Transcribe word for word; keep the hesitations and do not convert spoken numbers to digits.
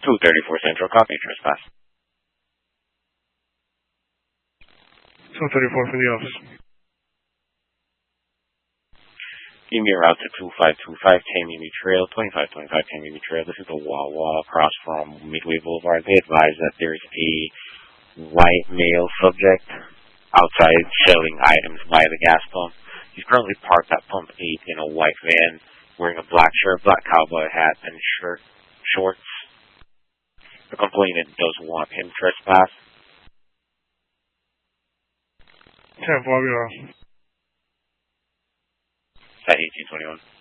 two thirty-four Central, copy trespass. two thirty-four for the office. Give me a route to two five two five Tangimi Trail, twenty-five twenty-five Tangimi Trail. This is the Wawa across from Midway Boulevard. They advise that there's a white male subject outside selling items by the gas pump. He's currently parked at pump eight in a white van, wearing a black shirt, black cowboy hat, and shirt shorts. The complainant does want him trespass. ten four, At eighteen twenty-one.